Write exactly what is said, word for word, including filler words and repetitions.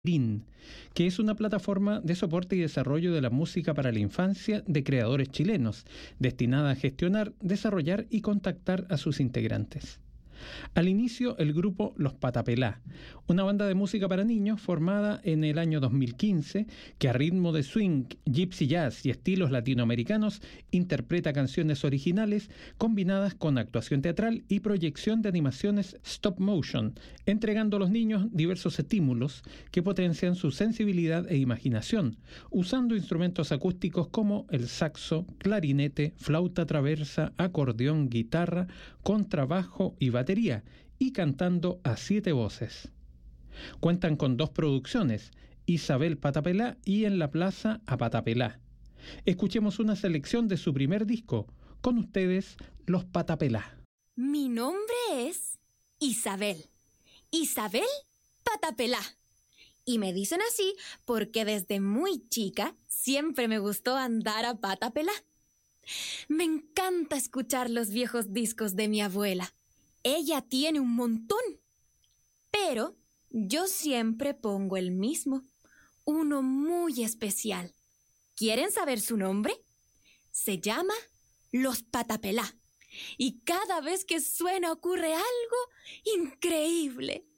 Rin, que es una plataforma de soporte y desarrollo de la música para la infancia de creadores chilenos, destinada a gestionar, desarrollar y contactar a sus integrantes. Al inicio, el grupo Los Patapelá, una banda de música para niños formada en el año dos mil quince, que a ritmo de swing, gypsy jazz y estilos latinoamericanos interpreta canciones originales combinadas con actuación teatral y proyección de animaciones stop motion, entregando a los niños diversos estímulos que potencian su sensibilidad e imaginación, usando instrumentos acústicos como el saxo, clarinete, flauta traversa, acordeón, guitarra, contrabajo y batería, y cantando a siete voces. Cuentan con dos producciones, Isabel Patapelá y En la Plaza a Patapelá. Escuchemos una selección de su primer disco. Con ustedes, Los Patapelá. Mi nombre es Isabel. Isabel Patapelá. Y me dicen así porque desde muy chica siempre me gustó andar a Patapelá. Me encanta escuchar los viejos discos de mi abuela. Ella tiene un montón, pero yo siempre pongo el mismo, uno muy especial. ¿Quieren saber su nombre? Se llama Los Patapelá, y cada vez que suena ocurre algo increíble.